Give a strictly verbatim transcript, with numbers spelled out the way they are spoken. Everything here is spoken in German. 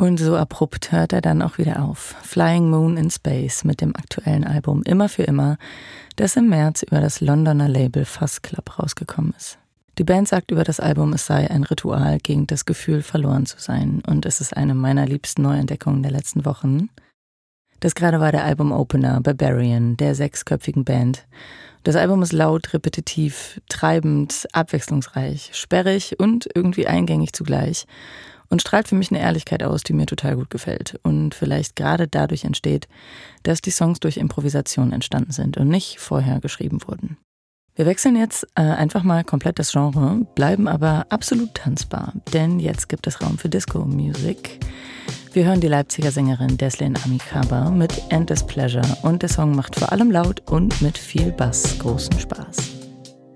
Und so abrupt hört er dann auch wieder auf. Flying Moon in Space mit dem aktuellen Album Immer für immer, das im März über das Londoner Label Fuzz Club rausgekommen ist. Die Band sagt über das Album, es sei ein Ritual gegen das Gefühl, verloren zu sein. Und es ist eine meiner liebsten Neuentdeckungen der letzten Wochen. Das gerade war der Album-Opener Barbarian, der sechsköpfigen Band. Das Album ist laut, repetitiv, treibend, abwechslungsreich, sperrig und irgendwie eingängig zugleich und strahlt für mich eine Ehrlichkeit aus, die mir total gut gefällt und vielleicht gerade dadurch entsteht, dass die Songs durch Improvisation entstanden sind und nicht vorher geschrieben wurden. Wir wechseln jetzt äh, einfach mal komplett das Genre, bleiben aber absolut tanzbar, denn jetzt gibt es Raum für Disco-Music. Wir hören die Leipziger Sängerin Deslin Amicaba mit Endless Pleasure und der Song macht vor allem laut und mit viel Bass großen Spaß.